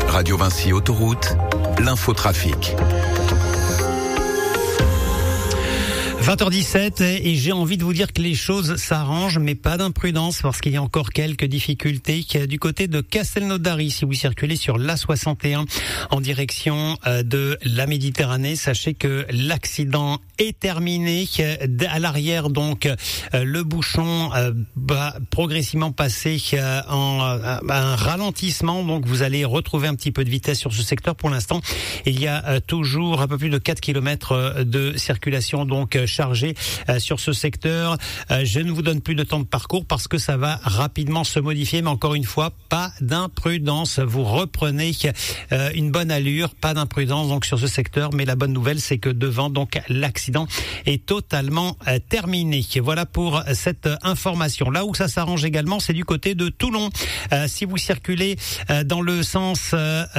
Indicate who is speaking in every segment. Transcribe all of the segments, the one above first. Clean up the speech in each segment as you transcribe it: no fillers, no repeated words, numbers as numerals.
Speaker 1: Radio Vinci Autoroute, l'infotrafic.
Speaker 2: 20h17 et j'ai envie de vous dire que les choses s'arrangent, mais pas d'imprudence parce qu'il y a encore quelques difficultés du côté de Castelnaudary. Si vous circulez sur l'A61 en direction de la Méditerranée, sachez que l'accident est terminé. À l'arrière, donc, le bouchon va progressivement passer en un ralentissement. Donc, vous allez retrouver un petit peu de vitesse sur ce secteur. Pour l'instant, il y a toujours un peu plus de 4 km de circulation, donc chargé sur ce secteur. Je ne vous donne plus de temps de parcours parce que ça va rapidement se modifier, mais encore une fois, pas d'imprudence. Vous reprenez une bonne allure, pas d'imprudence donc sur ce secteur, mais la bonne nouvelle, c'est que devant, donc, l'accident est totalement terminé. Voilà pour cette information. Là où ça s'arrange également, c'est du côté de Toulon. Si vous circulez dans le sens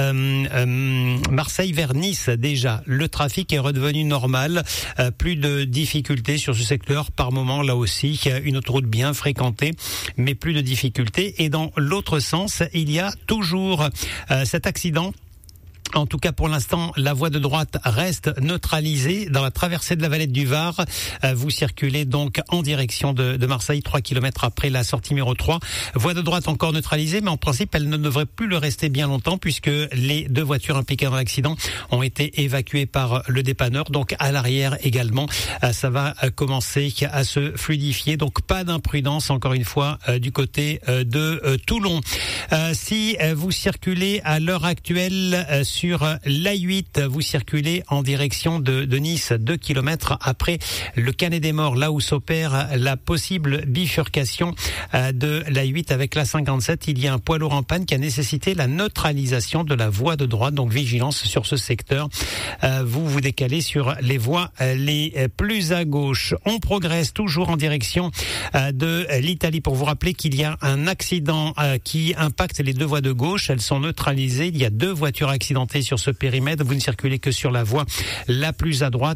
Speaker 2: Marseille vers Nice, déjà, le trafic est redevenu normal. Plus de difficultés sur ce secteur par moment, là aussi, une autoroute bien fréquentée, mais plus de difficultés. Et dans l'autre sens, il y a toujours cet accident. En tout cas, pour l'instant, la voie de droite reste neutralisée dans la traversée de la Valette du Var. Vous circulez donc en direction de Marseille, 3 km après la sortie numéro 3. Voie de droite encore neutralisée, mais en principe, elle ne devrait plus le rester bien longtemps puisque les deux voitures impliquées dans l'accident ont été évacuées par le dépanneur. Donc, à l'arrière également, ça va commencer à se fluidifier. Donc, pas d'imprudence, encore une fois, du côté de Toulon. Si vous circulez à l'heure actuelle sur l'A8, vous circulez en direction de Nice, 2 km après le Canet des Morts, là où s'opère la possible bifurcation de l'A8 avec la 57. Il y a un poids lourd en panne qui a nécessité la neutralisation de la voie de droite, donc vigilance sur ce secteur. Vous vous décalez sur les voies les plus à gauche. On progresse toujours en direction de l'Italie pour vous rappeler qu'il y a un accident qui impacte les deux voies de gauche. Elles sont neutralisées. Il y a deux voitures accidentées sur ce périmètre. Vous ne circulez que sur la voie la plus à droite